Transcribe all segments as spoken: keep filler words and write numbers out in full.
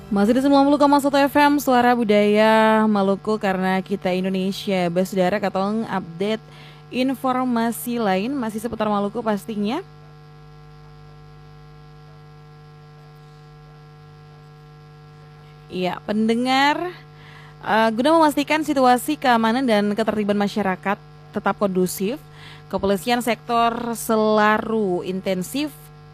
Masih di sembilan puluh koma satu F M Suara Budaya Maluku karena kita Indonesia. Saudara katong update informasi lain masih seputar Maluku pastinya. Iya, pendengar, uh, guna memastikan situasi keamanan dan ketertiban masyarakat tetap kondusif, Kepolisian Sektor Selaru intensif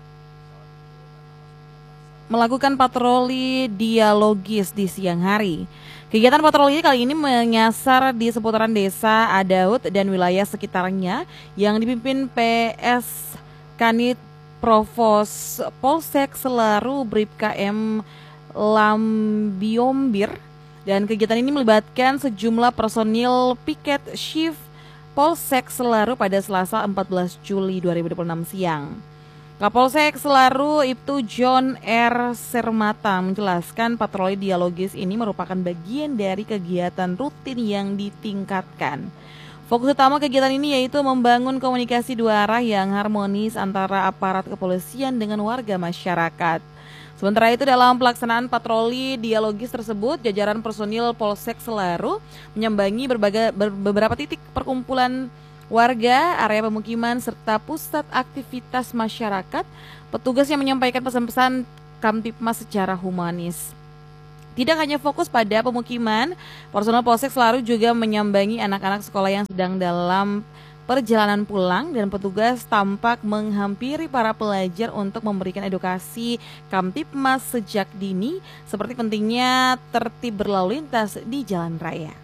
melakukan patroli dialogis di siang hari. Kegiatan patroli kali ini menyasar di seputaran desa Adaud dan wilayah sekitarnya yang dipimpin P S Kanit Provos Polsek Selaru Bribka M Lambiombir, dan kegiatan ini melibatkan sejumlah personil piket shift Polsek Selaru pada Selasa empat belas Juli dua ribu dua puluh enam siang. Kapolsek Selaru Ibtu John R. Sermata menjelaskan patroli dialogis ini merupakan bagian dari kegiatan rutin yang ditingkatkan. Fokus utama kegiatan ini yaitu membangun komunikasi dua arah yang harmonis antara aparat kepolisian dengan warga masyarakat. Sementara itu dalam pelaksanaan patroli dialogis tersebut, jajaran personil Polsek Selaru menyambangi berbagai ber, beberapa titik perkumpulan warga, area pemukiman, serta pusat aktivitas masyarakat. Petugas yang menyampaikan pesan-pesan Kamtipmas secara humanis. Tidak hanya fokus pada pemukiman, personel Polsek Selaru juga menyambangi anak-anak sekolah yang sedang dalam perjalanan pulang, dan petugas tampak menghampiri para pelajar untuk memberikan edukasi Kamtipmas sejak dini seperti pentingnya tertib berlalu lintas di jalan raya.